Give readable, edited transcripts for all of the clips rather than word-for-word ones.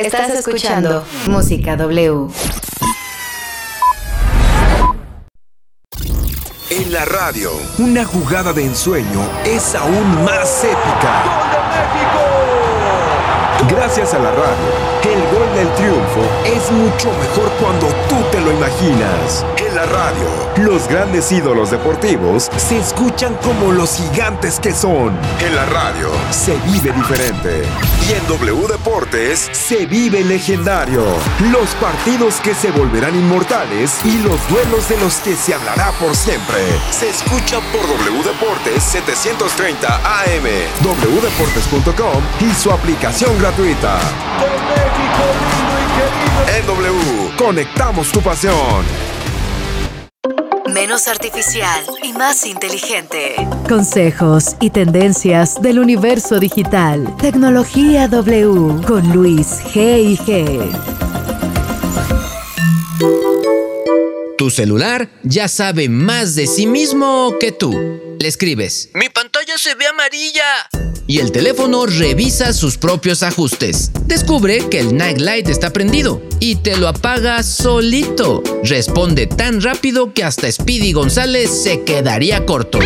Estás escuchando Música W. En la radio, una jugada de ensueño es aún más épica. ¡Gol de México! Gracias a la radio, el gol del triunfo es mucho mejor cuando tú te lo imaginas. En la radio, los grandes ídolos deportivos se escuchan como los gigantes que son. En la radio, se vive diferente. Y en W Deportes, se vive legendario. Los partidos que se volverán inmortales y los duelos de los que se hablará por siempre. Se escuchan por W Deportes 730 AM, wdeportes.com y su aplicación gratuita. De México lindo y querido. En W, conectamos tu pasión. Menos artificial y más inteligente. Consejos y tendencias del universo digital. Tecnología W con Luis G&G. Tu celular ya sabe más de sí mismo que tú. Le escribes: "Mi pantalla se ve amarilla", y el teléfono revisa sus propios ajustes. Descubre que el night light está prendido y te lo apaga solito. Responde tan rápido que hasta Speedy González se quedaría corto.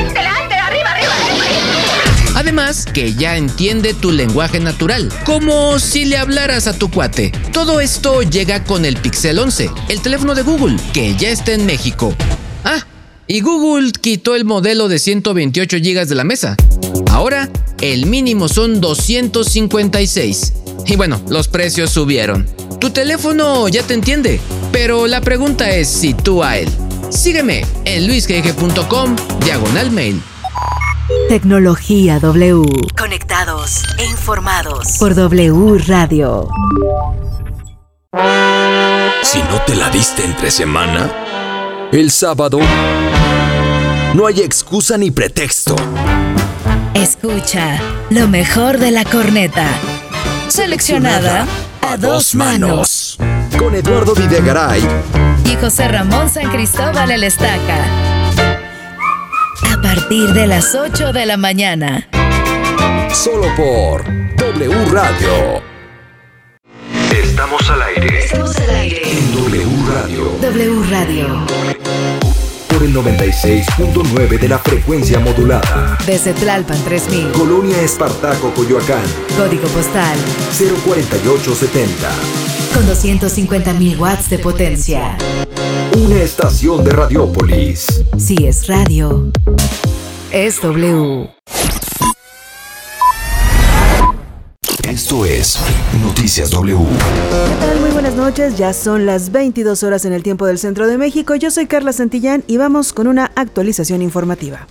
Además, que ya entiende tu lenguaje natural, como si le hablaras a tu cuate. Todo esto llega con el Pixel 11, el teléfono de Google, que ya está en México. Y Google quitó el modelo de 128 GB de la mesa. Ahora, el mínimo son 256. Y bueno, los precios subieron. Tu teléfono ya te entiende, pero la pregunta es si tú a él. Sígueme en luisgg.com/mail. Tecnología W. Conectados e informados Por W Radio. Si no te la diste entre semana, el sábado, no hay excusa ni pretexto. Escucha lo mejor de la corneta. Seleccionada a dos manos. Con Eduardo Videgaray Y José Ramón San Cristóbal el Estaca. A partir de las 8 de la mañana. Solo por W Radio. Estamos al aire. Estamos al aire En W Radio. W Radio. Por el 96.9 de la frecuencia modulada. Desde Tlalpan 3000. Colonia Espartaco, Coyoacán. Código postal 04870. con 250,000 watts de potencia. Una estación de Radiópolis. Si es radio, es W. Esto es Noticias W. ¿Qué tal? Muy buenas noches. Ya son las 22 horas en el tiempo del Centro de México. Yo soy Carla Santillán y vamos con una actualización informativa.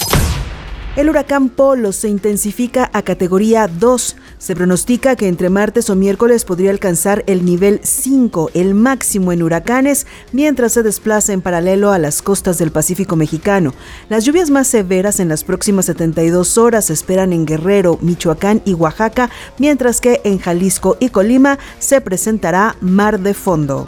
El huracán Polo se intensifica a categoría 2. Se pronostica que entre martes o miércoles podría alcanzar el nivel 5, el máximo en huracanes, mientras se desplaza en paralelo a las costas del Pacífico mexicano. Las lluvias más severas en las próximas 72 horas se esperan en Guerrero, Michoacán y Oaxaca, mientras que en Jalisco y Colima se presentará mar de fondo.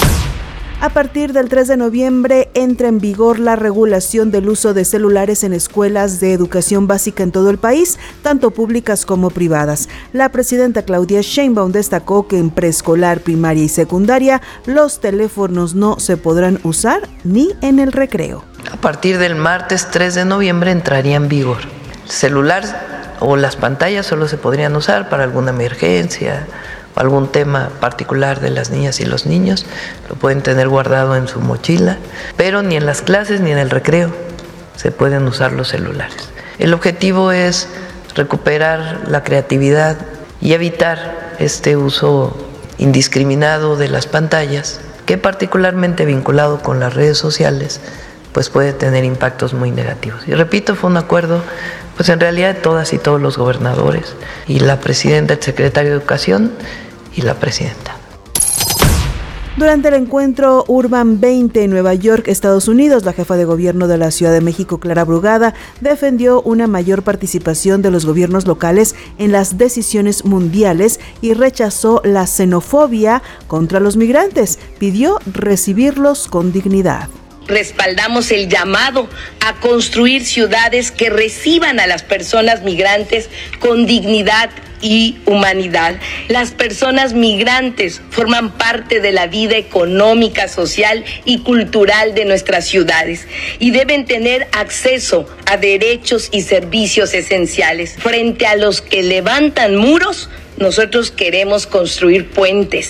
A partir del 3 de noviembre entra en vigor la regulación del uso de celulares en escuelas de educación básica en todo el país, tanto públicas como privadas. La presidenta Claudia Sheinbaum destacó que en preescolar, primaria y secundaria los teléfonos no se podrán usar ni en el recreo. A partir del martes 3 de noviembre entraría en vigor. El celular o las pantallas solo se podrían usar para alguna emergencia, algún tema particular de las niñas y los niños, lo pueden tener guardado en su mochila, pero ni en las clases ni en el recreo se pueden usar los celulares. El objetivo es recuperar la creatividad y evitar este uso indiscriminado de las pantallas, que particularmente vinculado con las redes sociales, pues puede tener impactos muy negativos. Y repito, fue un acuerdo, pues en realidad de todas y todos los gobernadores, y la presidenta, el secretario de Educación y la presidenta. Durante el encuentro Urban 20 en Nueva York, Estados Unidos, la jefa de gobierno de la Ciudad de México, Clara Brugada, defendió una mayor participación de los gobiernos locales en las decisiones mundiales y rechazó la xenofobia contra los migrantes. Pidió recibirlos con dignidad. Respaldamos el llamado a construir ciudades que reciban a las personas migrantes con dignidad y humanidad. Las personas migrantes forman parte de la vida económica, social y cultural de nuestras ciudades y deben tener acceso a derechos y servicios esenciales. Frente a los que levantan muros, nosotros queremos construir puentes.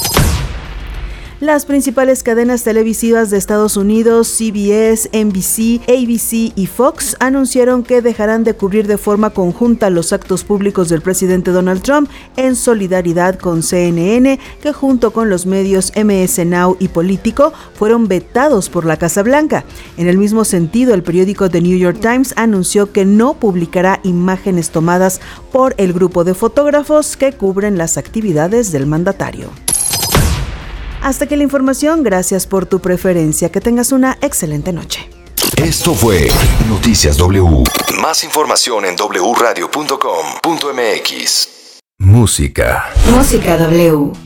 Las principales cadenas televisivas de Estados Unidos, CBS, NBC, ABC y Fox, anunciaron que dejarán de cubrir de forma conjunta los actos públicos del presidente Donald Trump en solidaridad con CNN, que junto con los medios MS Now y Político fueron vetados por la Casa Blanca. En el mismo sentido, el periódico The New York Times anunció que no publicará imágenes tomadas por el grupo de fotógrafos que cubren las actividades del mandatario. Hasta aquí la información, gracias por tu preferencia, que tengas una excelente noche. Esto fue Noticias W. Más información en wradio.com.mx. Música Música W.